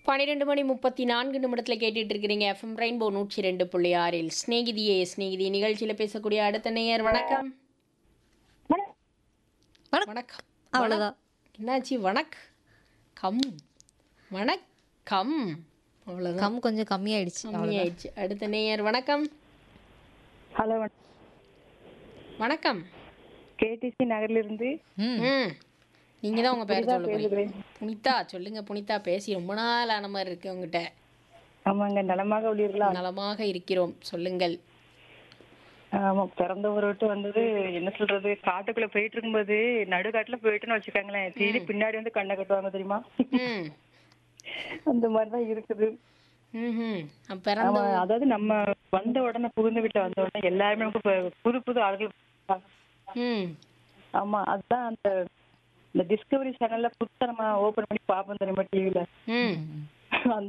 12:34 கேட்டுட்டு இருக்கிறீங்க FM rainbow 102.6 ஸ்நேகிதியே Snehithi நிகழ்ச்சியில் பேசக்கூடிய அடுத்த நேயர். வணக்கம். வணக்கம். வணக்கம். அவ்வளவுதான். என்னாச்சு? கம் வணக்கம். அவ்வளோதான், கம் கொஞ்சம் கம்மியாயிடுச்சு. அவ்வளவுதான். கம்மியாயிடுச்சு. அடுத்த நேயர். வணக்கம். ஹலோ வணக்கம். கேடிசி நகர்ல இருந்து ம் நீங்கள் தான் உங்கள் பேர் புனிதா சொல்ல போறீங்க. பேசுகிறேன். புனிதா, சொல்லுங்க புனிதா. பேசி ரொம்ப நாள் ஆன மாதிரி இருக்கு உங்ககிட்ட. ஆமாங்க, நலமாக உள்ளீர்களா? நலமாக இருக்கிறோம், சொல்லுங்கள். ஆமா, பிறந்த ஊரை விட்டு வந்தது என்ன சொல்றது, காட்டுக்குள்ள போயிட்டு இருக்கும்போது நடுக்காட்டுல போயிட்டுன்னு வச்சுக்காங்களேன், தீனி பின்னாடி வந்து கண்ணை கட்டுவாங்க தெரியுமா? ம் அந்த மாதிரிதான் இருக்குது. ம் பிறந்த ஆமா, அதாவது நம்ம வந்த உடனே புகுந்த வீட்டுல வந்த உடனே எல்லாருமே நமக்கு புது புது ஆளுகள் இருப்பாங்க. ம் ஆமா, அதுதான் அந்த இந்த டிஸ்கவரி சேனல்ல புத்தனமா ஓபன் பண்ணி பாப்போம் தெரியுமா டிவில. ம் அந்த